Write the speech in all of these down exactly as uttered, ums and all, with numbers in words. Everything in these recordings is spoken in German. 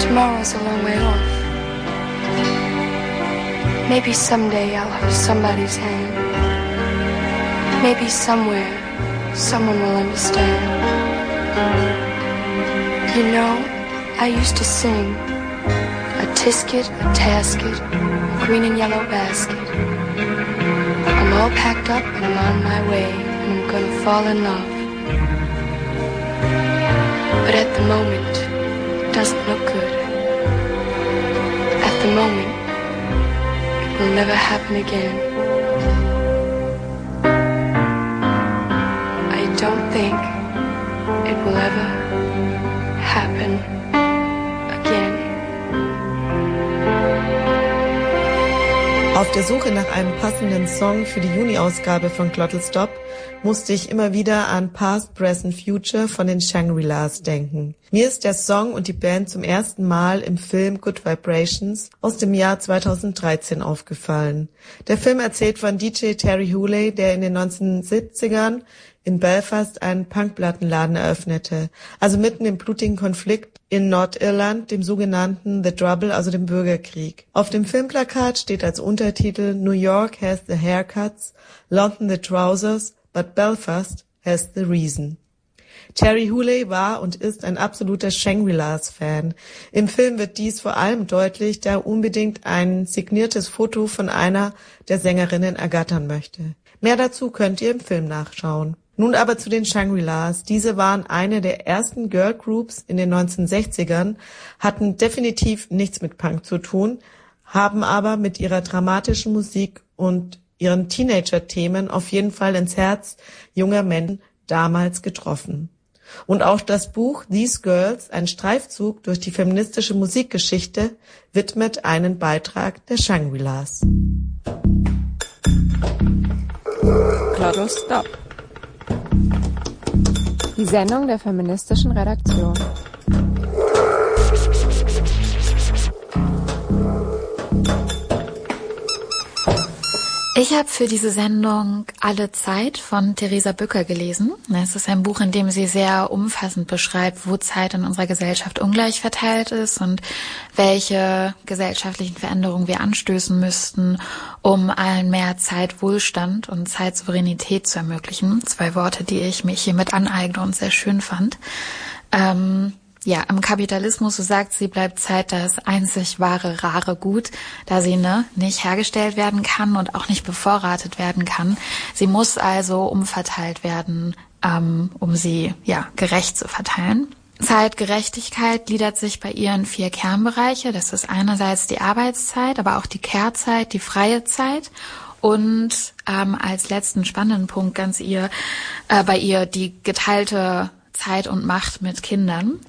Tomorrow's a long way off. Maybe someday I'll hold somebody's hand. Maybe somewhere someone will understand. You know, I used to sing a tisket, a tasket, a green and yellow basket. I'm all packed up and I'm on my way and I'm gonna fall in love. But at the moment, it doesn't look good. At the moment, it will never happen again. I don't think it will ever happen again. Auf der Suche nach einem passenden Song für die Juni-Ausgabe von Glottal Stop musste ich immer wieder an Past, Present, Future von den Shangri-Las denken. Mir ist der Song und die Band zum ersten Mal im Film Good Vibrations aus dem Jahr zweitausenddreizehn aufgefallen. Der Film erzählt von D J Terry Hooley, der in den neunzehnhundertsiebzigern in Belfast einen Punkplattenladen eröffnete, also mitten im blutigen Konflikt in Nordirland, dem sogenannten The Trouble, also dem Bürgerkrieg. Auf dem Filmplakat steht als Untertitel New York has the haircuts, London the trousers, but Belfast has the reason. Terry Hooley war und ist ein absoluter Shangri-Las-Fan. Im Film wird dies vor allem deutlich, da er unbedingt ein signiertes Foto von einer der Sängerinnen ergattern möchte. Mehr dazu könnt ihr im Film nachschauen. Nun aber zu den Shangri-Las. Diese waren eine der ersten Girlgroups in den neunzehnhundertsechzigern, hatten definitiv nichts mit Punk zu tun, haben aber mit ihrer dramatischen Musik und ihren Teenager-Themen auf jeden Fall ins Herz junger Menschen damals getroffen. Und auch das Buch These Girls, ein Streifzug durch die feministische Musikgeschichte, widmet einen Beitrag der Shangri-Las. Glottal Stop. Die Sendung der feministischen Redaktion. Ich habe für diese Sendung Alle Zeit von Theresa Bücker gelesen. Es ist ein Buch, in dem sie sehr umfassend beschreibt, wo Zeit in unserer Gesellschaft ungleich verteilt ist und welche gesellschaftlichen Veränderungen wir anstößen müssten, um allen mehr Zeitwohlstand und Zeitsouveränität zu ermöglichen. Zwei Worte, die ich mich hiermit aneigne und sehr schön fand. Ähm, Ja, im Kapitalismus, so sagt sie, bleibt Zeit das einzig wahre, rare Gut, da sie ne, nicht hergestellt werden kann und auch nicht bevorratet werden kann. Sie muss also umverteilt werden, ähm, um sie ja gerecht zu verteilen. Zeitgerechtigkeit gliedert sich bei ihr in vier Kernbereiche. Das ist einerseits die Arbeitszeit, aber auch die Kehrzeit, die freie Zeit. Und ähm, als letzten spannenden Punkt ganz ihr äh, bei ihr die geteilte Zeit und Macht mit Kindern.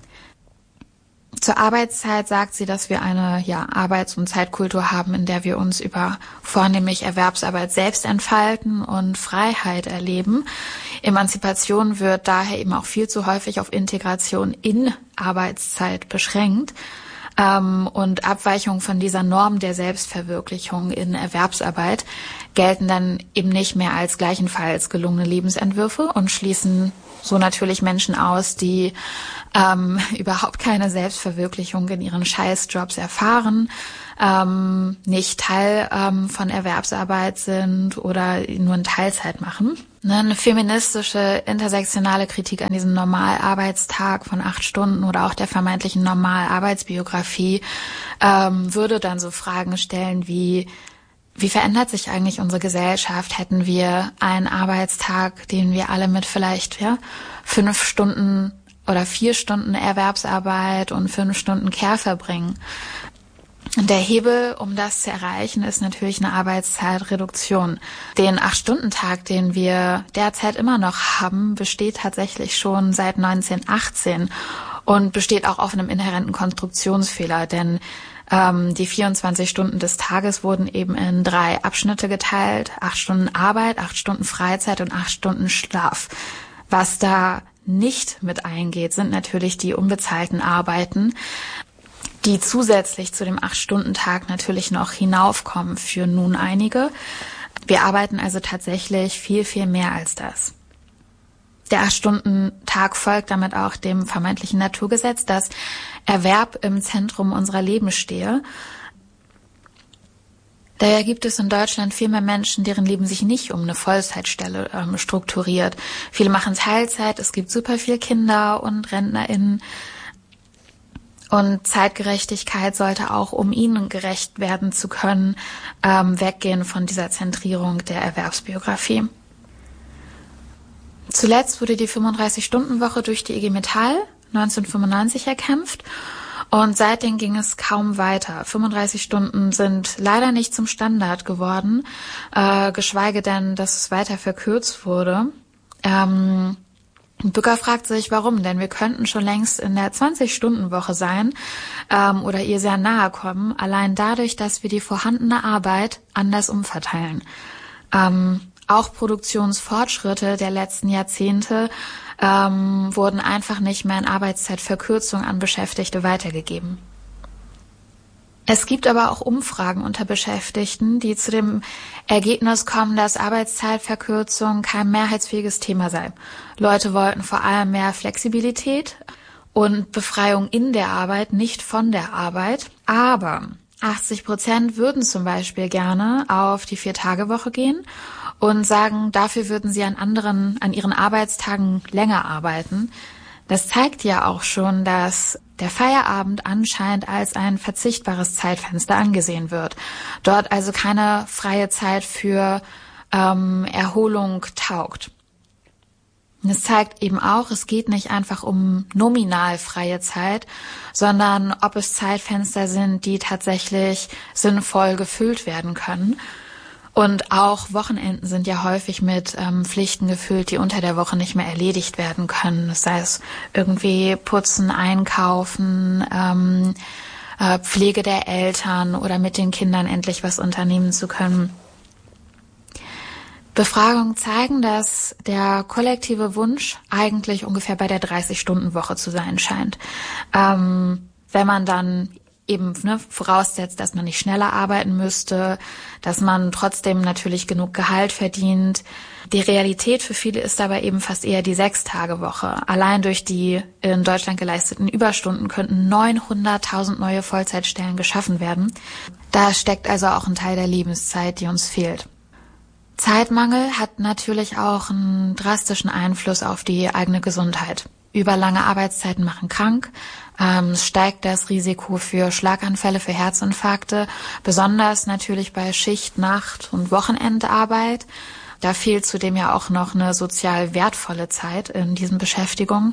Zur Arbeitszeit sagt sie, dass wir eine ja, Arbeits- und Zeitkultur haben, in der wir uns über vornehmlich Erwerbsarbeit selbst entfalten und Freiheit erleben. Emanzipation wird daher eben auch viel zu häufig auf Integration in Arbeitszeit beschränkt. Ähm, und Abweichungen von dieser Norm der Selbstverwirklichung in Erwerbsarbeit gelten dann eben nicht mehr als gleichenfalls gelungene Lebensentwürfe und schließen so natürlich Menschen aus, die ähm, überhaupt keine Selbstverwirklichung in ihren Scheißjobs erfahren, ähm, nicht Teil ähm, von Erwerbsarbeit sind oder nur in Teilzeit machen. Eine feministische, intersektionale Kritik an diesem Normalarbeitstag von acht Stunden oder auch der vermeintlichen Normalarbeitsbiografie ähm, würde dann so Fragen stellen wie: Wie verändert sich eigentlich unsere Gesellschaft? Hätten wir einen Arbeitstag, den wir alle mit vielleicht ja, fünf Stunden oder vier Stunden Erwerbsarbeit und fünf Stunden Care verbringen? Und der Hebel, um das zu erreichen, ist natürlich eine Arbeitszeitreduktion. Den Acht-Stunden-Tag, den wir derzeit immer noch haben, besteht tatsächlich schon seit neunzehnhundertachtzehn und besteht auch auf einem inhärenten Konstruktionsfehler, denn ähm, die vierundzwanzig Stunden des Tages wurden eben in drei Abschnitte geteilt: acht Stunden Arbeit, acht Stunden Freizeit und acht Stunden Schlaf. Was da nicht mit eingeht, sind natürlich die unbezahlten Arbeiten, die zusätzlich zu dem Acht-Stunden-Tag natürlich noch hinaufkommen für nun einige. Wir arbeiten also tatsächlich viel, viel mehr als das. Der Acht-Stunden-Tag folgt damit auch dem vermeintlichen Naturgesetz, dass Erwerb im Zentrum unserer Leben stehe. Daher gibt es in Deutschland viel mehr Menschen, deren Leben sich nicht um eine Vollzeitstelle ähm, strukturiert. Viele machen Teilzeit, es gibt super viel Kinder und RentnerInnen. Und Zeitgerechtigkeit sollte auch, um ihnen gerecht werden zu können, ähm, weggehen von dieser Zentrierung der Erwerbsbiografie. Zuletzt wurde die fünfunddreißig-Stunden-Woche durch die I G Metall neunzehnhundertfünfundneunzig erkämpft und seitdem ging es kaum weiter. fünfunddreißig Stunden sind leider nicht zum Standard geworden, äh, geschweige denn, dass es weiter verkürzt wurde. Ähm, Bücker fragt sich, warum, denn wir könnten schon längst in der zwanzig-Stunden-Woche sein ähm, oder ihr sehr nahe kommen, allein dadurch, dass wir die vorhandene Arbeit anders umverteilen. Ähm, Auch Produktionsfortschritte der letzten Jahrzehnte ähm, wurden einfach nicht mehr in Arbeitszeitverkürzung an Beschäftigte weitergegeben. Es gibt aber auch Umfragen unter Beschäftigten, die zu dem Ergebnis kommen, dass Arbeitszeitverkürzung kein mehrheitsfähiges Thema sei. Leute wollten vor allem mehr Flexibilität und Befreiung in der Arbeit, nicht von der Arbeit. Aber achtzig Prozent würden zum Beispiel gerne auf die Vier-Tage-Woche gehen und sagen, dafür würden sie an anderen, an ihren Arbeitstagen länger arbeiten. Das zeigt ja auch schon, dass der Feierabend anscheinend als ein verzichtbares Zeitfenster angesehen wird. Dort also keine freie Zeit für ähm, Erholung taugt. Und es zeigt eben auch, es geht nicht einfach um nominal freie Zeit, sondern ob es Zeitfenster sind, die tatsächlich sinnvoll gefüllt werden können. Und auch Wochenenden sind ja häufig mit ähm, Pflichten gefüllt, die unter der Woche nicht mehr erledigt werden können. Das heißt, irgendwie putzen, einkaufen, ähm, äh, Pflege der Eltern oder mit den Kindern endlich was unternehmen zu können. Befragungen zeigen, dass der kollektive Wunsch eigentlich ungefähr bei der dreißig-Stunden-Woche zu sein scheint. Ähm, wenn man dann eben ne, voraussetzt, dass man nicht schneller arbeiten müsste, dass man trotzdem natürlich genug Gehalt verdient. Die Realität für viele ist aber eben fast eher die Sechs-Tage-Woche. Allein durch die in Deutschland geleisteten Überstunden könnten neunhunderttausend neue Vollzeitstellen geschaffen werden. Da steckt also auch ein Teil der Lebenszeit, die uns fehlt. Zeitmangel hat natürlich auch einen drastischen Einfluss auf die eigene Gesundheit. Überlange Arbeitszeiten machen krank. Ähm, es steigt das Risiko für Schlaganfälle, für Herzinfarkte, besonders natürlich bei Schicht-, Nacht- und Wochenendarbeit. Da fehlt zudem ja auch noch eine sozial wertvolle Zeit in diesen Beschäftigungen.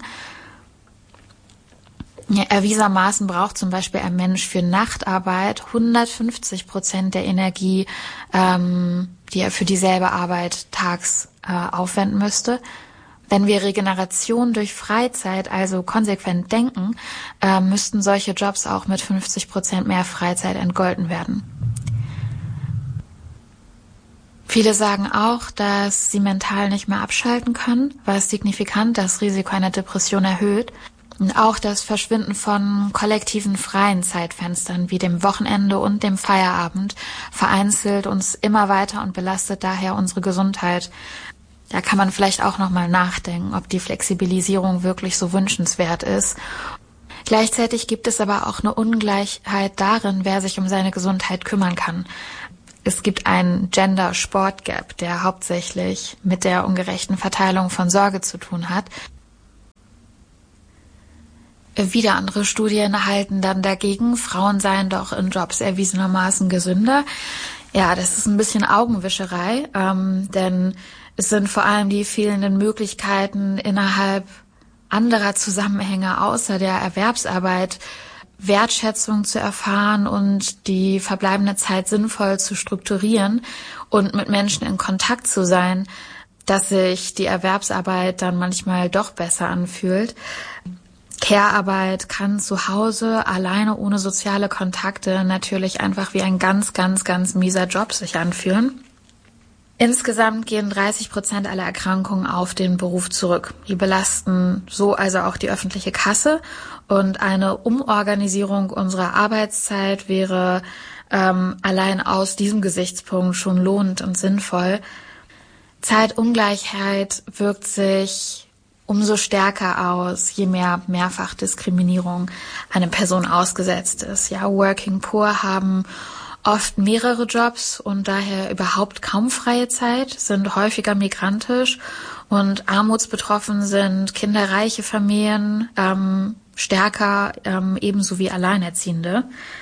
Ja, erwiesenermaßen braucht zum Beispiel ein Mensch für Nachtarbeit hundertfünfzig Prozent der Energie, ähm, die er für dieselbe Arbeit tags äh, aufwenden müsste. Wenn wir Regeneration durch Freizeit also konsequent denken, äh, müssten solche Jobs auch mit fünfzig Prozent mehr Freizeit entgolten werden. Viele sagen auch, dass sie mental nicht mehr abschalten können, was signifikant das Risiko einer Depression erhöht. Und auch das Verschwinden von kollektiven freien Zeitfenstern wie dem Wochenende und dem Feierabend vereinzelt uns immer weiter und belastet daher unsere Gesundheit. Da kann man vielleicht auch nochmal nachdenken, ob die Flexibilisierung wirklich so wünschenswert ist. Gleichzeitig gibt es aber auch eine Ungleichheit darin, wer sich um seine Gesundheit kümmern kann. Es gibt einen Gender-Sport-Gap, der hauptsächlich mit der ungerechten Verteilung von Sorge zu tun hat. Wieder andere Studien halten dann dagegen, Frauen seien doch in Jobs erwiesenermaßen gesünder. Ja, das ist ein bisschen Augenwischerei, ähm, denn es sind vor allem die fehlenden Möglichkeiten innerhalb anderer Zusammenhänge außer der Erwerbsarbeit Wertschätzung zu erfahren und die verbleibende Zeit sinnvoll zu strukturieren und mit Menschen in Kontakt zu sein, dass sich die Erwerbsarbeit dann manchmal doch besser anfühlt. Care-Arbeit kann zu Hause alleine ohne soziale Kontakte natürlich einfach wie ein ganz, ganz, ganz mieser Job sich anfühlen. Insgesamt gehen dreißig Prozent aller Erkrankungen auf den Beruf zurück. Die belasten so also auch die öffentliche Kasse und eine Umorganisierung unserer Arbeitszeit wäre ähm, allein aus diesem Gesichtspunkt schon lohnend und sinnvoll. Zeitungleichheit wirkt sich umso stärker aus, je mehr Mehrfachdiskriminierung eine Person ausgesetzt ist. Ja, Working Poor haben oft mehrere Jobs und daher überhaupt kaum freie Zeit, sind häufiger migrantisch und armutsbetroffen sind kinderreiche Familien ähm, stärker, ähm, ebenso wie Alleinerziehende.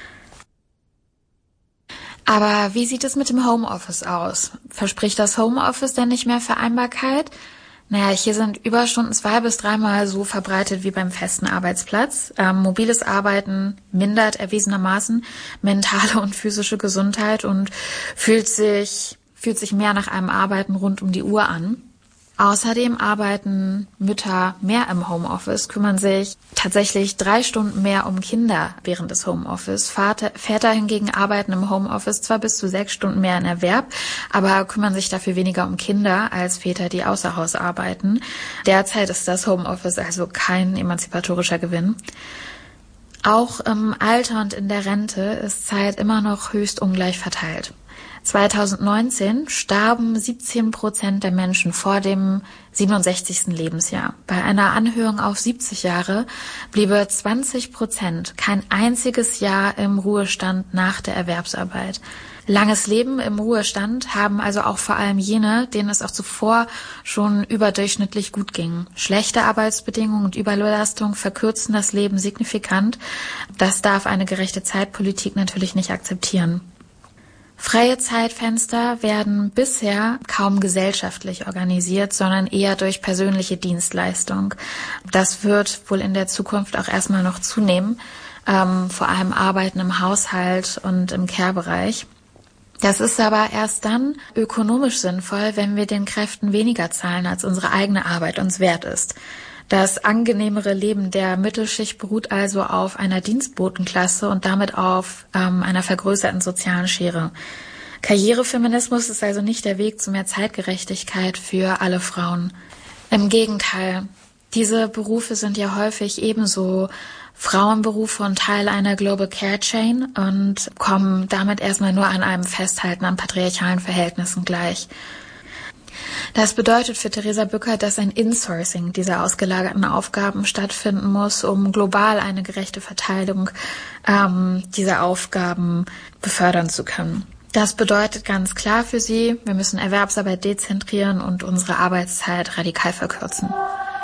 Aber wie sieht es mit dem Homeoffice aus? Verspricht das Homeoffice denn nicht mehr Vereinbarkeit? Naja, hier sind Überstunden zwei bis dreimal so verbreitet wie beim festen Arbeitsplatz. Ähm, mobiles Arbeiten mindert erwiesenermaßen mentale und physische Gesundheit und fühlt sich, fühlt sich mehr nach einem Arbeiten rund um die Uhr an. Außerdem arbeiten Mütter mehr im Homeoffice, kümmern sich tatsächlich drei Stunden mehr um Kinder während des Homeoffice. Vater, Väter hingegen arbeiten im Homeoffice zwar bis zu sechs Stunden mehr in Erwerb, aber kümmern sich dafür weniger um Kinder als Väter, die außer Haus arbeiten. Derzeit ist das Homeoffice also kein emanzipatorischer Gewinn. Auch im Alter und in der Rente ist Zeit immer noch höchst ungleich verteilt. zweitausendneunzehn starben siebzehn Prozent der Menschen vor dem siebenundsechzigsten Lebensjahr. Bei einer Anhöhung auf siebzig Jahre bliebe zwanzig Prozent kein einziges Jahr im Ruhestand nach der Erwerbsarbeit. Langes Leben im Ruhestand haben also auch vor allem jene, denen es auch zuvor schon überdurchschnittlich gut ging. Schlechte Arbeitsbedingungen und Überbelastung verkürzen das Leben signifikant. Das darf eine gerechte Zeitpolitik natürlich nicht akzeptieren. Freie Zeitfenster werden bisher kaum gesellschaftlich organisiert, sondern eher durch persönliche Dienstleistung. Das wird wohl in der Zukunft auch erstmal noch zunehmen, ähm, vor allem Arbeiten im Haushalt und im Care-Bereich. Das ist aber erst dann ökonomisch sinnvoll, wenn wir den Kräften weniger zahlen, als unsere eigene Arbeit uns wert ist. Das angenehmere Leben der Mittelschicht beruht also auf einer Dienstbotenklasse und damit auf ähm, einer vergrößerten sozialen Schere. Karrierefeminismus ist also nicht der Weg zu mehr Zeitgerechtigkeit für alle Frauen. Im Gegenteil, diese Berufe sind ja häufig ebenso Frauenberufe und Teil einer Global Care Chain und kommen damit erstmal nur an einem Festhalten an patriarchalen Verhältnissen gleich. Das bedeutet für Theresa Bücker, dass ein Insourcing dieser ausgelagerten Aufgaben stattfinden muss, um global eine gerechte Verteilung ähm, dieser Aufgaben befördern zu können. Das bedeutet ganz klar für sie, wir müssen Erwerbsarbeit dezentrieren und unsere Arbeitszeit radikal verkürzen.